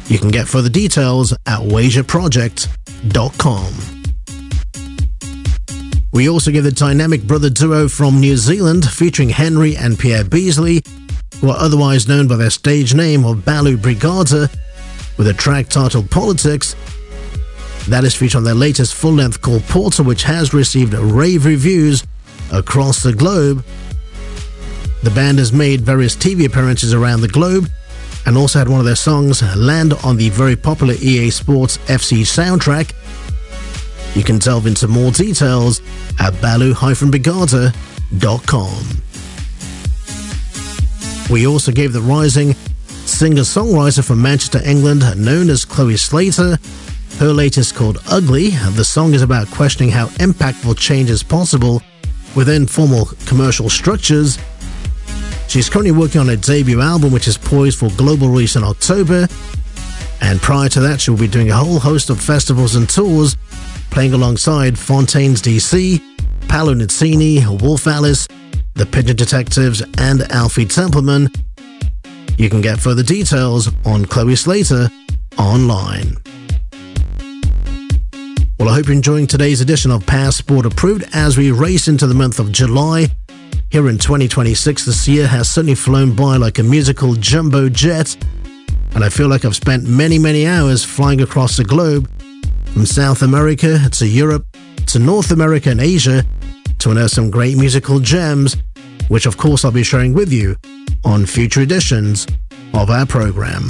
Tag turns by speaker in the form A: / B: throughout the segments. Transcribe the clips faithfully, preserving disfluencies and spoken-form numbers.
A: You can get further details at wager project dot com. We also give the dynamic brother duo from New Zealand featuring Henry and Pierre Beasley, who are otherwise known by their stage name of Balu Brigada, with a track titled Politics. That is featured on their latest full-length called Porter, which has received rave reviews across the globe. The band has made various T V appearances around the globe and also had one of their songs land on the very popular E A Sports F C soundtrack. You can delve into more details at balu dash brigada dot com. We also gave the rising singer-songwriter from Manchester, England, known as Chloe Slater, her latest called Ugly. The song is about questioning how impactful change is possible within formal commercial structures. She's currently working on a debut album which is poised for global release in October, and prior to that she'll be doing a whole host of festivals and tours, playing alongside Fontaines D C, Paolo Nutini, Wolf Alice, The Pigeon Detectives and Alfie Templeman. You can get further details on Chloe Slater online. Well, I hope you're enjoying today's edition of Passport Approved as we race into the month of July. Here in twenty twenty-six, this year has certainly flown by like a musical jumbo jet, and I feel like I've spent many, many hours flying across the globe, from South America to Europe to North America and Asia, to unearth some great musical gems, which of course I'll be sharing with you on future editions of our program.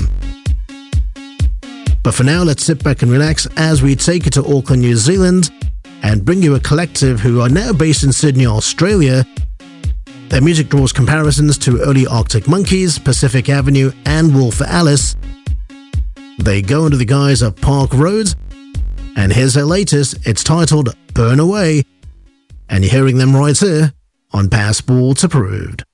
A: But for now, let's sit back and relax as we take you to Auckland, New Zealand, and bring you a collective who are now based in Sydney, Australia. Their music draws comparisons to early Arctic Monkeys, Pacific Avenue and Wolf Alice. They go under the guise of Park Road, and here's their latest. It's titled Burn Away, and you're hearing them right here on Passport Approved.